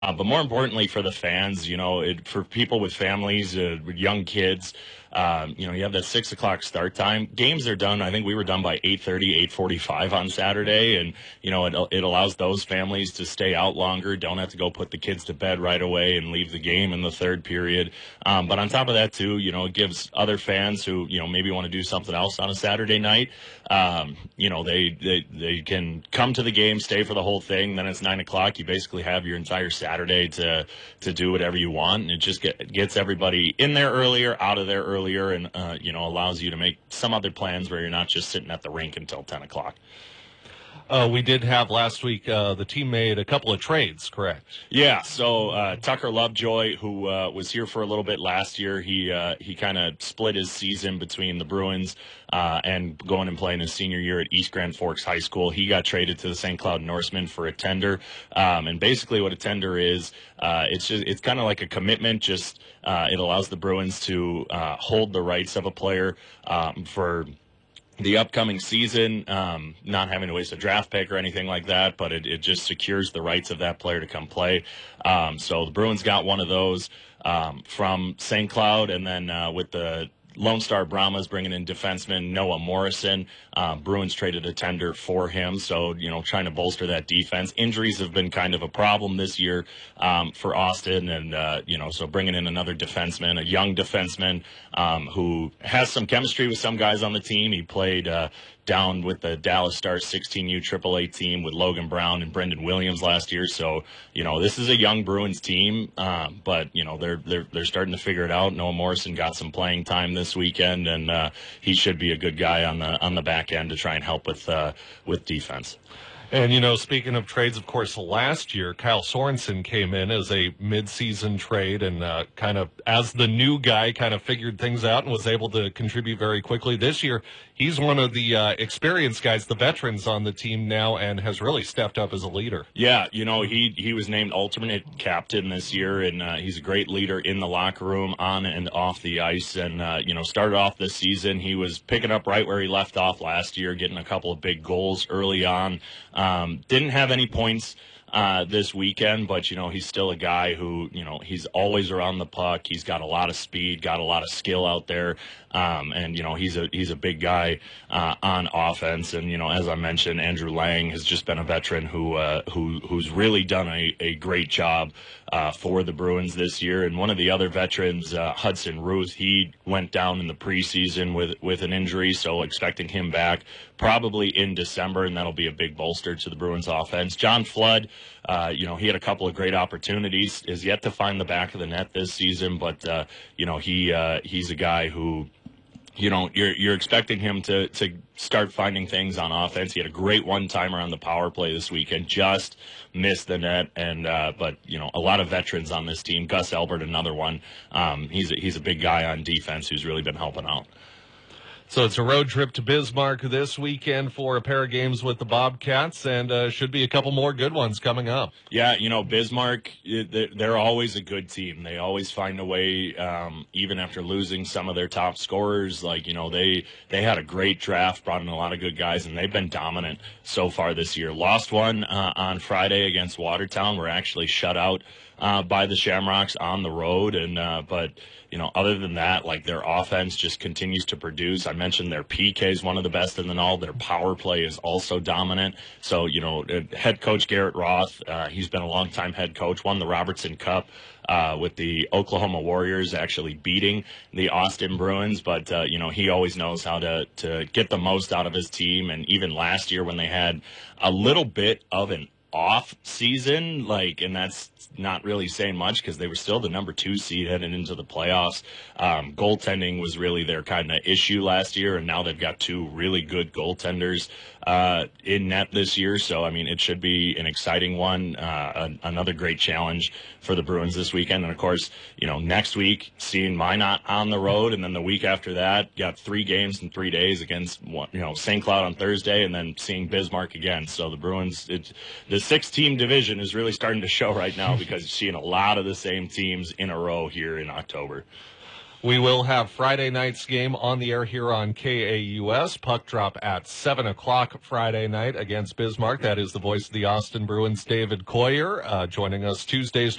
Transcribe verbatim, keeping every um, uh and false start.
Uh, but more importantly for the fans, you know, it, for people with families, uh, with young kids, um, you know, you have that six o'clock start time. Games are done. I think we were done by eight thirty, eight forty-five on Saturday. And, you know, it, it allows those families to stay out longer, don't have to go put the kids to bed right away and leave the game in the third period. Um, but on top of that, too, you know, it gives other fans who, you know, maybe want to do something else on a Saturday night, um, you know, they, they, they can come to the game, stay for the whole thing. Then it's nine o'clock. You basically have your entire Saturday to, to do whatever you want. And it just get, gets everybody in there earlier, out of there earlier. And, uh, you know, allows you to make some other plans where you're not just sitting at the rink until ten o'clock. Uh, we did have last week, uh, the team made a couple of trades, correct? Yeah, so uh, Tucker Lovejoy, who uh, was here for a little bit last year, he uh, he kind of split his season between the Bruins uh, and going and playing his senior year at East Grand Forks High School. He got traded to the Saint Cloud Norsemen for a tender, um, and basically what a tender is, uh, it's just it's kind of like a commitment. Just uh, it allows the Bruins to uh, hold the rights of a player um, for the upcoming season, um, not having to waste a draft pick or anything like that, but it, it just secures the rights of that player to come play. Um, so the Bruins got one of those um, from Saint Cloud, and then uh, with the Lone Star Brahmas bringing in defenseman Noah Morrison. Uh, Bruins traded a tender for him, so, you know, trying to bolster that defense. Injuries have been kind of a problem this year um, for Austin, and, uh, you know, so bringing in another defenseman, a young defenseman um, who has some chemistry with some guys on the team. He played uh, down with the Dallas Stars sixteen U triple A team with Logan Brown and Brendan Williams last year. So, you know, this is a young Bruins team, uh, but, you know, they're, they're, they're starting to figure it out. Noah Morrison got some playing time this weekend, and uh, he should be a good guy on the on the back end to try and help with uh, with defense. And, you know, speaking of trades, of course, last year, Kyle Sorensen came in as a mid-season trade and uh, kind of, as the new guy, kind of figured things out and was able to contribute very quickly. This year, he's one of the uh, experienced guys, the veterans on the team now, and has really stepped up as a leader. Yeah, you know, he, he was named alternate captain this year, and uh, he's a great leader in the locker room, on and off the ice. And, uh, you know, started off this season, he was picking up right where he left off last year, getting a couple of big goals early on. Um, didn't have any points uh, this weekend, but, you know, he's still a guy who, you know, he's always around the puck. He's got a lot of speed, got a lot of skill out there. Um, and, you know, he's a he's a big guy uh, on offense. And, you know, as I mentioned, Andrew Lang has just been a veteran who uh, who who's really done a, a great job uh, for the Bruins this year. And one of the other veterans, uh, Hudson Ruth, he went down in the preseason with, with an injury, so expecting him back probably in December, and that'll be a big bolster to the Bruins offense. John Flood, uh, you know, he had a couple of great opportunities, is yet to find the back of the net this season, but, uh, you know, he uh, he's a guy who, you know, you're you're expecting him to to start finding things on offense. He had a great one-timer on the power play this weekend, just missed the net, and uh, but you know, a lot of veterans on this team. Gus Elbert, another one. Um, he's a, he's a big guy on defense who's really been helping out. So it's a road trip to Bismarck this weekend for a pair of games with the Bobcats, and uh, should be a couple more good ones coming up. Yeah, you know, Bismarck, they're always a good team. They always find a way, um, even after losing some of their top scorers. Like, you know, they, they had a great draft, brought in a lot of good guys, and they've been dominant so far this year. Lost one uh, on Friday against Watertown. We're actually shut out uh, by the Shamrocks on the road, and uh, but, you know, other than that, like, their offense just continues to produce. I mentioned their P K is one of the best in the N H L. Their power play is also dominant. So, you know, head coach Garrett Roth, uh, he's been a long-time head coach, won the Robertson Cup uh, with the Oklahoma Warriors, actually beating the Austin Bruins. But, uh, you know, he always knows how to, to get the most out of his team. And even last year when they had a little bit of an off season, like, and that's not really saying much because they were still the number two seed heading into the playoffs. Um, goaltending was really their kind of issue last year, and now they've got two really good goaltenders uh, in net this year. So, I mean, it should be an exciting one, uh, an, another great challenge for the Bruins this weekend. And, of course, you know, next week, seeing Minot on the road, and then the week after that, got three games in three days against, you know, Saint Cloud on Thursday, and then seeing Bismarck again. So the Bruins, it, the six-team division is really starting to show right now because you're seeing a lot of the same teams in a row here in October. We will have Friday night's game on the air here on K A U S. Puck drop at seven o'clock Friday night against Bismarck. That is the voice of the Austin Bruins, David Coyer, uh, joining us Tuesdays